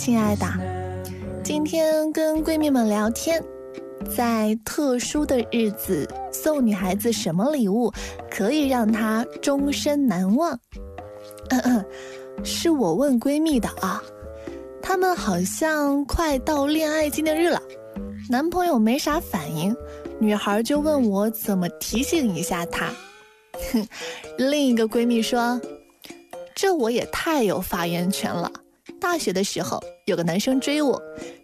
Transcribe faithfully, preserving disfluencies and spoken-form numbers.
亲爱的，今天跟闺蜜们聊天，在特殊的日子送女孩子什么礼物可以让她终身难忘？嗯嗯，是我问闺蜜的啊。她们好像快到恋爱纪念日了，男朋友没啥反应，女孩就问我怎么提醒一下她。哼，另一个闺蜜说，这我也太有发言权了。大学的时候有个男生追我，